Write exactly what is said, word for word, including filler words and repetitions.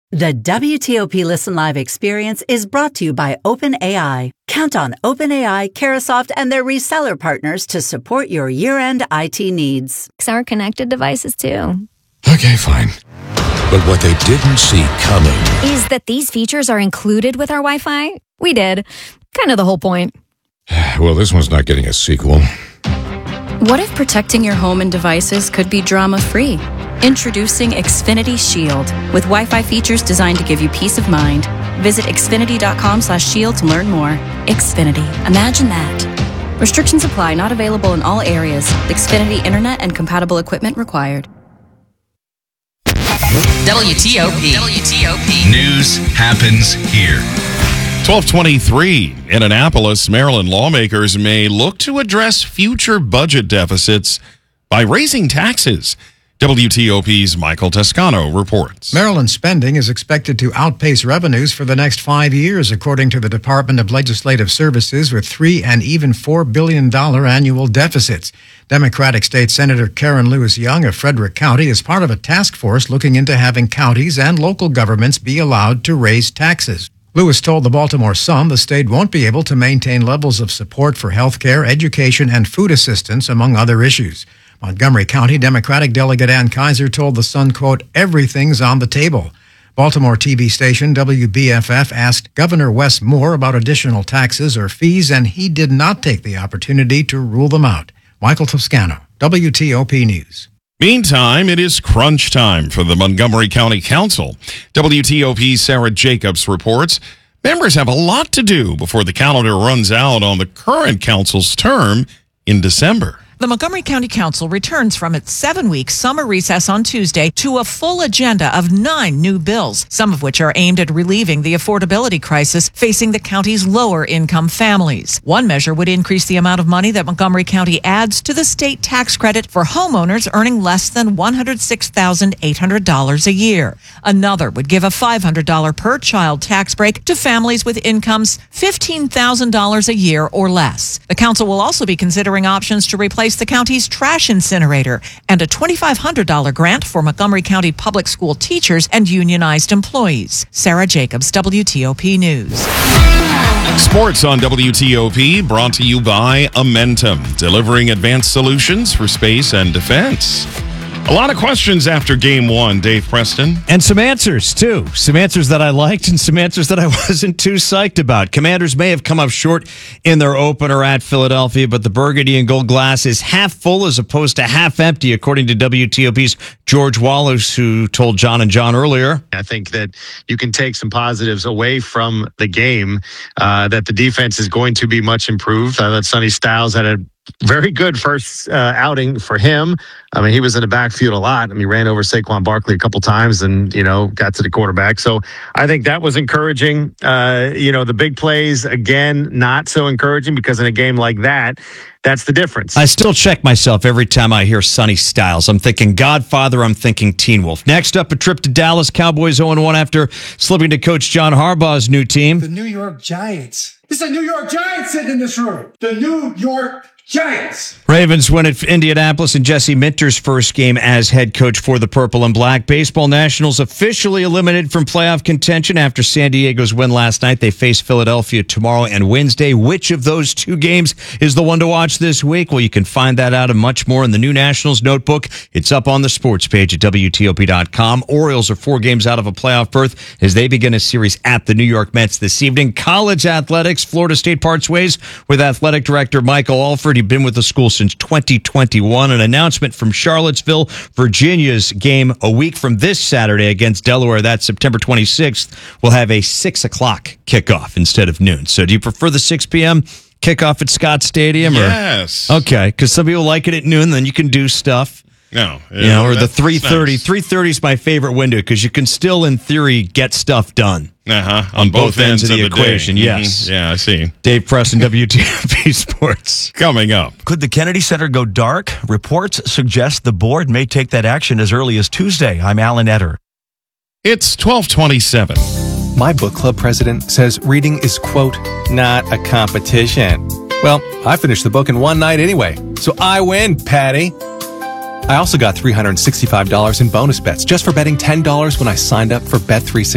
The W T O P Listen Live experience is brought to you by OpenAI. Count on OpenAI, Carahsoft, and their reseller partners to support your year-end I T needs. Our connected devices, too. Okay, fine. But what they didn't see coming is that these features are included with our Wi-Fi. We did. Kind of the whole point. Well, this one's not getting a sequel. What if protecting your home and devices could be drama-free? Introducing Xfinity Shield with Wi-Fi features designed to give you peace of mind. Visit xfinity.com slash shield to learn more. Xfinity. Imagine that. Restrictions apply. Not available in all areas. Xfinity Internet and compatible equipment required. W T O P. W T O P. News happens here. twelve twenty-three in Annapolis, Maryland lawmakers may look to address future budget deficits by raising taxes. W T O P's Michael Toscano reports. Maryland spending is expected to outpace revenues for the next five years, according to the Department of Legislative Services, with three and even four billion dollars annual deficits. Democratic State Senator Karen Lewis Young of Frederick County is part of a task force looking into having counties and local governments be allowed to raise taxes. Lewis told the Baltimore Sun the state won't be able to maintain levels of support for health care, education, and food assistance, among other issues. Montgomery County Democratic Delegate Ann Kaiser told the Sun, quote, everything's on the table. Baltimore T V station W B F F asked Governor Wes Moore about additional taxes or fees, and he did not take the opportunity to rule them out. Michael Toscano, W T O P News. Meantime, it is crunch time for the Montgomery County Council. W T O P's Sarah Jacobs reports members have a lot to do before the calendar runs out on the current council's term in December. The Montgomery County Council returns from its seven-week summer recess on Tuesday to a full agenda of nine new bills, some of which are aimed at relieving the affordability crisis facing the county's lower-income families. One measure would increase the amount of money that Montgomery County adds to the state tax credit for homeowners earning less than one hundred six thousand eight hundred dollars a year. Another would give a five hundred dollars per child tax break to families with incomes fifteen thousand dollars a year or less. The council will also be considering options to replace the county's trash incinerator and a two thousand five hundred dollars grant for Montgomery County public school teachers and unionized employees. Sarah Jacobs, W T O P News. Sports on W T O P brought to you by Amentum, delivering advanced solutions for space and defense. A lot of questions after game one, Dave Preston. And some answers, too. Some answers that I liked and some answers that I wasn't too psyched about. Commanders may have come up short in their opener at Philadelphia, but the burgundy and gold glass is half full as opposed to half empty, according to W T O P's George Wallace, who told John and John earlier. I think that you can take some positives away from the game, uh, that the defense is going to be much improved. Uh, that Sonny Styles had a very good first uh, outing for him. I mean, he was in the backfield a lot. I mean, he ran over Saquon Barkley a couple times and, you know, got to the quarterback. So I think that was encouraging. Uh, you know, the big plays, again, not so encouraging because in a game like that, that's the difference. I still check myself every time I hear Sonny Styles. I'm thinking Godfather, I'm thinking Teen Wolf. Next up, a trip to Dallas. Cowboys oh and one after slipping to Coach John Harbaugh's new team. The New York Giants. It's a New York Giants sitting in this room. The New York Giants. Ravens win at Indianapolis in Jesse Minter's first game as head coach for the Purple and Black. Baseball Nationals officially eliminated from playoff contention after San Diego's win last night. They face Philadelphia tomorrow and Wednesday. Which of those two games is the one to watch this week? Well, you can find that out and much more in the new Nationals notebook. It's up on the sports page at W T O P dot com. Orioles are four games out of a playoff berth as they begin a series at the New York Mets this evening. College athletics, Florida State parts ways with athletic director Michael Alford. He's been with the school since twenty twenty-one. An announcement from Charlottesville, Virginia's game a week from this Saturday against Delaware. That's September twenty-sixth. Will have a six o'clock kickoff instead of noon. So do you prefer the six p.m. kickoff at Scott Stadium? Yes. Or? Okay, because some people like it at noon, then you can do stuff. No. You know, or the three thirty. Nice. three thirty is my favorite window because you can still, in theory, get stuff done. Uh-huh. On, On both, both ends, ends of the, of the equation, day. yes. Mm-hmm. Yeah, I see. Dave Preston, W T O P Sports. Coming up. Could the Kennedy Center go dark? Reports suggest the board may take that action as early as Tuesday. I'm Alan Etter. It's twelve twenty-seven. My book club president says reading is, quote, not a competition. Well, I finished the book in one night anyway, so I win, Patty. I also got three hundred sixty-five dollars in bonus bets just for betting ten dollars when I signed up for Bet three sixty.